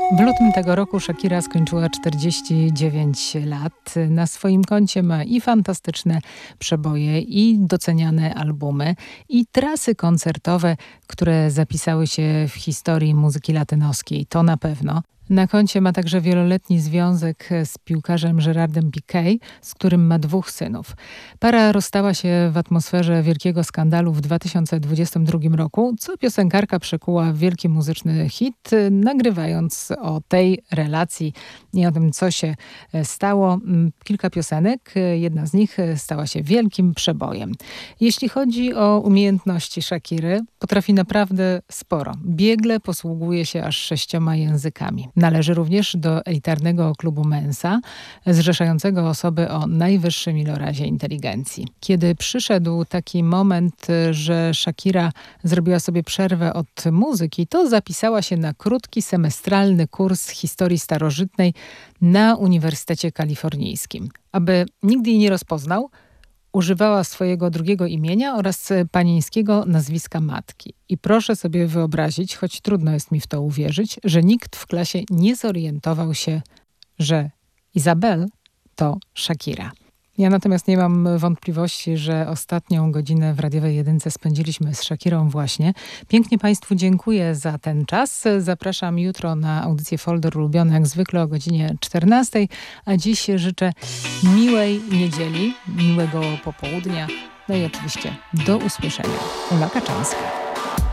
W lutym tego roku Shakira skończyła 49 lat. Na swoim koncie ma i fantastyczne przeboje, i doceniane albumy, i trasy koncertowe, które zapisały się w historii muzyki latynoskiej. To na pewno. Na koncie ma także wieloletni związek z piłkarzem Gerardem Piqué, z którym ma 2 synów. Para rozstała się w atmosferze wielkiego skandalu w 2022 roku, co piosenkarka przekuła w wielki muzyczny hit, nagrywając o tej relacji i o tym, co się stało, kilka piosenek. Jedna z nich stała się wielkim przebojem. Jeśli chodzi o umiejętności Shakiry, potrafi naprawdę sporo. Biegle posługuje się aż 6 językami. Należy również do elitarnego klubu Mensa, zrzeszającego osoby o najwyższym ilorazie inteligencji. Kiedy przyszedł taki moment, że Shakira zrobiła sobie przerwę od muzyki, to zapisała się na krótki, semestralny kurs historii starożytnej na Uniwersytecie Kalifornijskim. Aby nikt jej nie rozpoznał, używała swojego drugiego imienia oraz panieńskiego nazwiska matki. I proszę sobie wyobrazić, choć trudno jest mi w to uwierzyć, że nikt w klasie nie zorientował się, że Izabel to Shakira. Ja natomiast nie mam wątpliwości, że ostatnią godzinę w Radiowej Jedynce spędziliśmy z Shakirą właśnie. Pięknie Państwu dziękuję za ten czas. Zapraszam jutro na audycję Folder Ulubiony, jak zwykle o godzinie 14. A dziś życzę miłej niedzieli, miłego popołudnia. No i oczywiście do usłyszenia. Ula Kaczanska.